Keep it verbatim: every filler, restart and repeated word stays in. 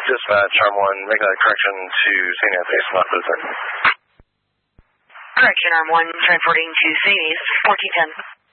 Dispatch, Arm one, make a correction to Saint Anthony's, left visit. Correction, Arm one, transporting to Saint Anthony's, fourteen ten.